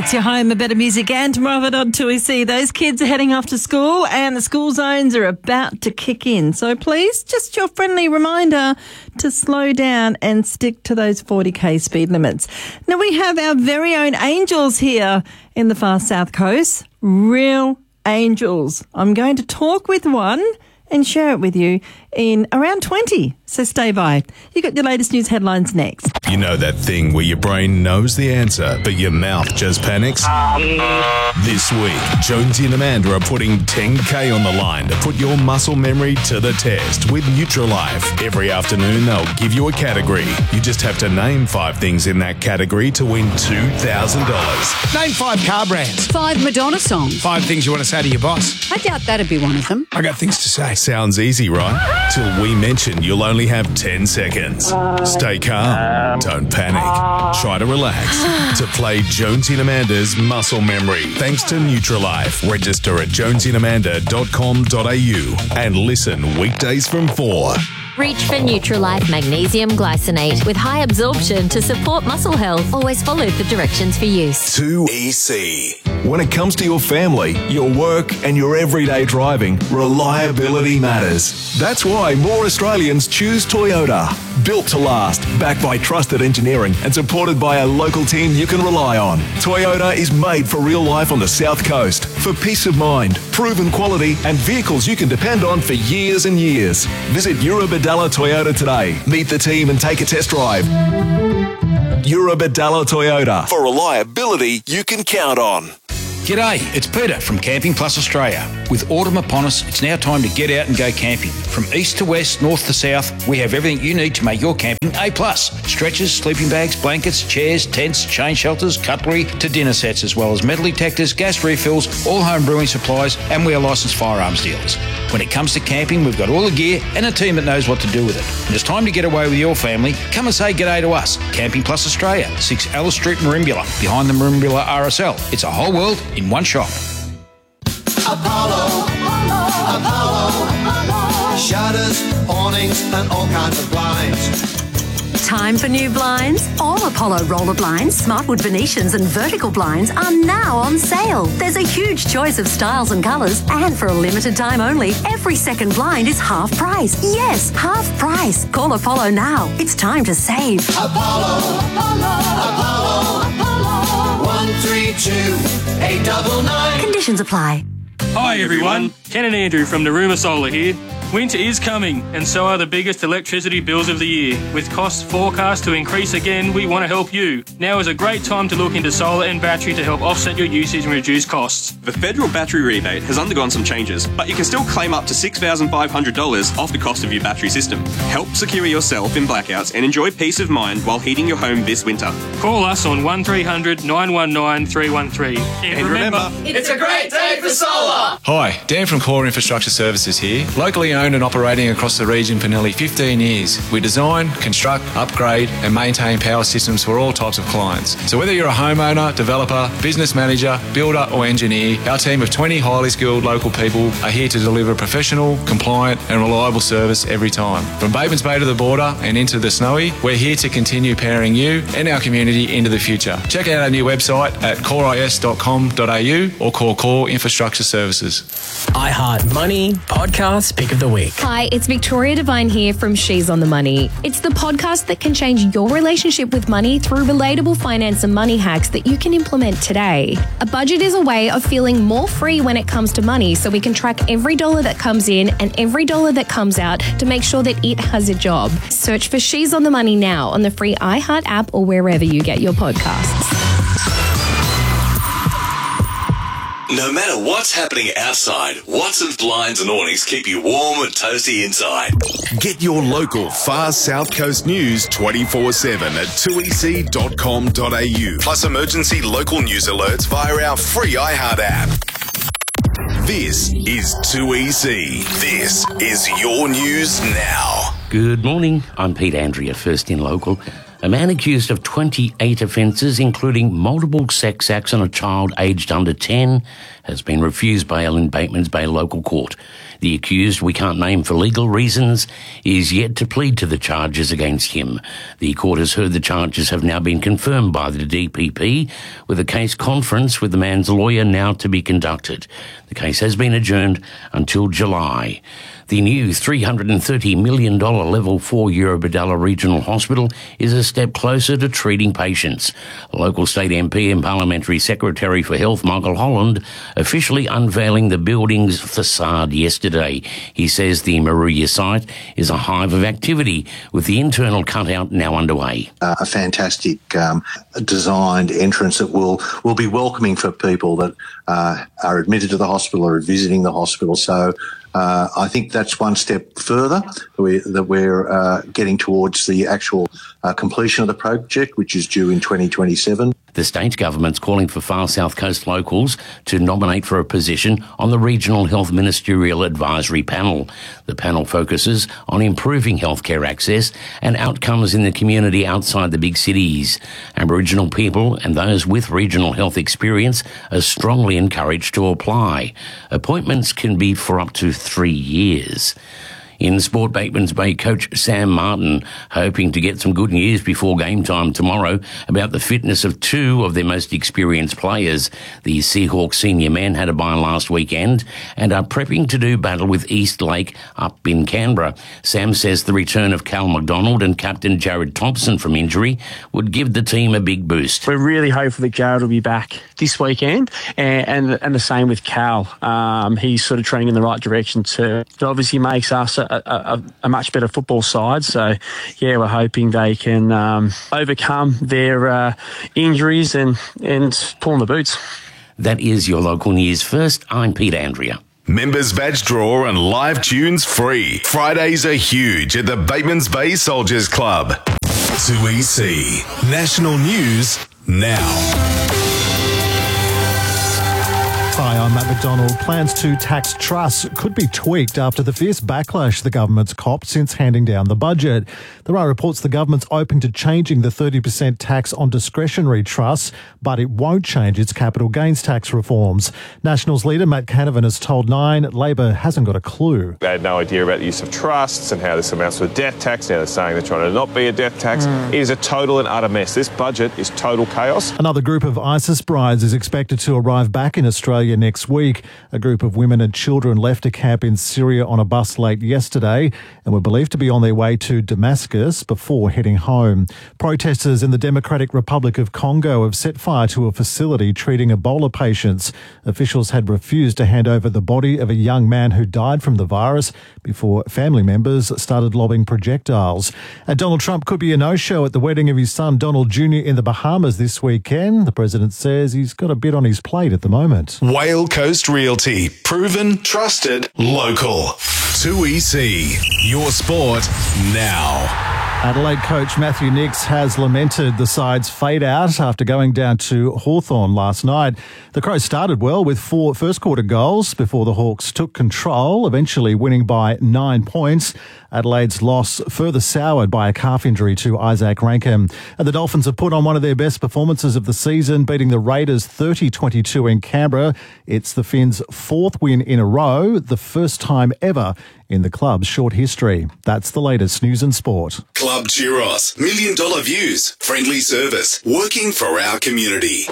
It's your home of better music and Marvin on 2EC. Those kids are heading off to school and the school zones are about to kick in. So please, just your friendly reminder to slow down and stick to those 40k speed limits. Now we have our very own angels here in the far south coast. Real angels. I'm going to talk with one and share it with you in around 20. So stay by. You got your latest news headlines next. You know that thing where your brain knows the answer, but your mouth just panics? This week, Jonesy and Amanda are putting 10K on the line to put your muscle memory to the test with Nutrilife. Every afternoon, they'll give you a category. You just have to name 5 things in that category to win $2,000. Name 5 car brands. 5 Madonna songs. 5 things you want to say to your boss. I doubt that'd be one of them. I got things to say. Sounds easy, right? Till we mention you'll only have 10 seconds. Stay calm. Don't panic. Try to relax. To play Jonesy and Amanda's Muscle Memory. Thanks to Nutrilife. Register at jonesyandamanda.com.au and listen weekdays from 4. Reach for Nutrilife Magnesium Glycinate with high absorption to support muscle health. Always follow the directions for use. 2EC. When it comes to your family, your work and your everyday driving, reliability matters. That's why more Australians choose Toyota. Built to last, backed by trusted engineering and supported by a local team you can rely on. Toyota is made for real life on the South Coast. For peace of mind, proven quality and vehicles you can depend on for years and years. Visit Eurobadalla Toyota today. Meet the team and take a test drive. Eurobadalla Toyota. For reliability you can count on. G'day, it's Peter from Camping Plus Australia. With autumn upon us, it's now time to get out and go camping. From east to west, north to south, we have everything you need to make your camping A+. Stretchers, sleeping bags, blankets, chairs, tents, chain shelters, cutlery to dinner sets, as well as metal detectors, gas refills, all home brewing supplies, and we are licensed firearms dealers. When it comes to camping, we've got all the gear and a team that knows what to do with it. When it's time to get away with your family, come and say g'day to us. Camping Plus Australia, 6 Alice Street, Merimbula, behind the Merimbula RSL. It's a whole world in one shop. Apollo, shutters, awnings and all kinds of blinds. Time for new blinds? All Apollo roller blinds, Smartwood Venetians and vertical blinds are now on sale. There's a huge choice of styles and colours, and for a limited time only, every second blind is half price. Yes, half price. Call Apollo now. It's time to save. Apollo, 132-899. Conditions apply. Hi everyone, Ken and Andrew from Naruma Solar here. Winter is coming, and so are the biggest electricity bills of the year. With costs forecast to increase again, we want to help you. Now is a great time to look into solar and battery to help offset your usage and reduce costs. The federal battery rebate has undergone some changes, but you can still claim up to $6,500 off the cost of your battery system. Help secure yourself in blackouts and enjoy peace of mind while heating your home this winter. Call us on 1300 919 313. And remember, it's a great day for solar. Hi, Dan from Core Infrastructure Services here. Locally owned and operating across the region for nearly 15 years. We design, construct, upgrade and maintain power systems for all types of clients. So whether you're a homeowner, developer, business manager, builder or engineer, our team of 20 highly skilled local people are here to deliver professional, compliant and reliable service every time. From Batemans Bay to the border and into the Snowy, we're here to continue powering you and our community into the future. Check out our new website at coreis.com.au or call Core Infrastructure Services. iHeart Money Podcast Pick of the Week. Hi, it's Victoria Devine here from She's on the Money. It's the podcast that can change your relationship with money through relatable finance and money hacks that you can implement today. A budget is a way of feeling more free when it comes to money, so we can track every dollar that comes in and every dollar that comes out to make sure that it has a job. Search for She's on the Money now on the free iHeart app or wherever you get your podcasts. No matter what's happening outside, Watson's blinds and awnings keep you warm and toasty inside. Get your local far South Coast news 24/7 at 2ec.com.au. Plus emergency local news alerts via our free iHeart app. This is 2EC. This is your news now. Good morning. I'm Pete Andrea, First in Local. A man accused of 28 offences, including multiple sex acts on a child aged under 10, has been refused bail in Batemans Bay Local Court. The accused, we can't name for legal reasons, is yet to plead to the charges against him. The court has heard the charges have now been confirmed by the DPP, with a case conference with the man's lawyer now to be conducted. The case has been adjourned until July. The new $330 million Level 4 Eurobodalla Regional Hospital is a step closer to treating patients. Local State MP and Parliamentary Secretary for Health Michael Holland officially unveiling the building's facade yesterday. He says the Moruya site is a hive of activity, with the internal cutout now underway. A fantastic designed entrance that will be welcoming for people that are admitted to the hospital or are visiting the hospital. So I think that's one step further that we're getting towards the actual completion of the project, which is due in 2027. The state government's calling for Far South Coast locals to nominate for a position on the Regional Health Ministerial Advisory Panel. The panel focuses on improving healthcare access and outcomes in the community outside the big cities. Aboriginal people and those with regional health experience are strongly encouraged to apply. Appointments can be for up to 3 years. In sport, Batemans Bay coach Sam Martin hoping to get some good news before game time tomorrow about the fitness of two of their most experienced players. The Seahawks senior men had a bye last weekend and are prepping to do battle with East Lake up in Canberra. Sam says the return of Cal McDonald and captain Jared Thompson from injury would give the team a big boost. We're really hopeful that Jared will be back this weekend, and the same with Cal. He's sort of trending in the right direction too. It obviously makes us a much better football side. So, yeah, we're hoping they can overcome their injuries and pull in the boots. That is your local news. First, I'm Pete Andrea. Members badge draw and live tunes free. Fridays are huge at the Batemans Bay Soldiers Club. 2EC. National News now. Hi, I'm Matt McDonald. Plans to tax trusts could be tweaked after the fierce backlash the government's copped since handing down the budget. There are reports the government's open to changing the 30% tax on discretionary trusts, but it won't change its capital gains tax reforms. Nationals leader Matt Canavan has told Nine Labor hasn't got a clue. They had no idea about the use of trusts and how this amounts to a death tax. Now they're saying they're trying to not be a death tax. It is a total and utter mess. This budget is total chaos. Another group of ISIS brides is expected to arrive back in Australia next week. A group of women and children left a camp in Syria on a bus late yesterday and were believed to be on their way to Damascus before heading home. Protesters in the Democratic Republic of Congo have set fire to a facility treating Ebola patients. Officials had refused to hand over the body of a young man who died from the virus before family members started lobbing projectiles. And Donald Trump could be a no-show at the wedding of his son Donald Jr. in the Bahamas this weekend. The president says he's got a bit on his plate at the moment. Whale Coast Realty. Proven, trusted, local. 2EC. Your sport now. Adelaide coach Matthew Nicks has lamented the side's fade out after going down to Hawthorn last night. The Crows started well with 4 first-quarter goals before the Hawks took control, eventually winning by 9 points. Adelaide's loss further soured by a calf injury to Isaac Rankin. And the Dolphins have put on one of their best performances of the season, beating the Raiders 30-22 in Canberra. It's the Finns' 4th win in a row, the first time ever in the club's short history. That's the latest news and sport. Club Churros. $1 million views. Friendly service. Working for our community.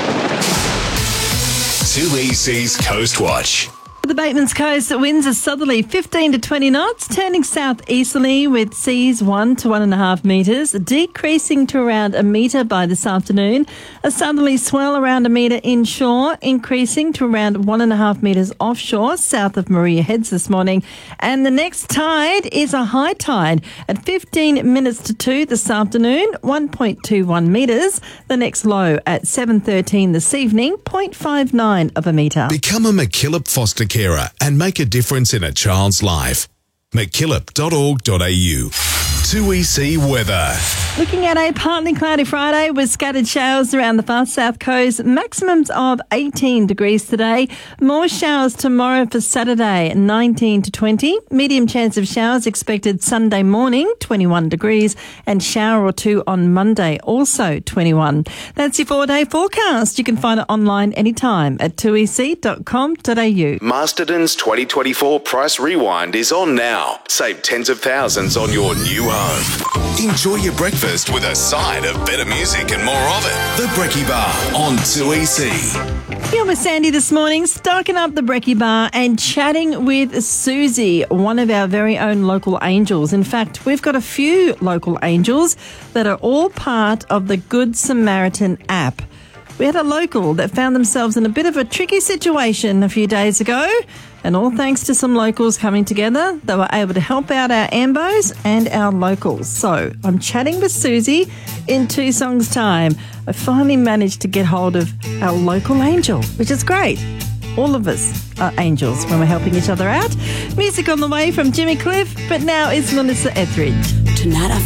2EC's Coast Watch. The Batemans Coast winds a southerly 15 to 20 knots, turning southeasterly with seas 1 to 1.5 metres, decreasing to around a metre by this afternoon. A southerly swell around a metre inshore, increasing to around 1.5 metres offshore, south of Moruya Heads this morning. And the next tide is a high tide at 15 minutes to 2 this afternoon, 1.21 metres. The next low at 7:13 this evening, 0.59 of a metre. Become a McKillop foster carer and make a difference in a child's life. mckillop.org.au. 2EC weather. Looking at a partly cloudy Friday with scattered showers around the far south coast. Maximums of 18 degrees today. More showers tomorrow for Saturday, 19 to 20. Medium chance of showers expected Sunday morning, 21 degrees. And shower or two on Monday, also 21. That's your 4-day forecast. You can find it online anytime at 2ec.com.au. Masterton's 2024 Price Rewind is on now. Save tens of thousands on your new home. Enjoy your breakfast with a side of better music and more of it. The Brekkie Bar on 2EC. Here with Sandy this morning, stocking up the Brekkie Bar and chatting with Susie, one of our very own local angels. In fact, we've got a few local angels that are all part of the Good Samaritan app. We had a local that found themselves in a bit of a tricky situation a few days ago, and all thanks to some locals coming together, they were able to help out our ambos and our locals. So I'm chatting with Susie in 2 songs' time. I finally managed to get hold of our local angel, which is great. All of us are angels when we're helping each other out. Music on the way from Jimmy Cliff, but now it's Melissa Etheridge. Tonight I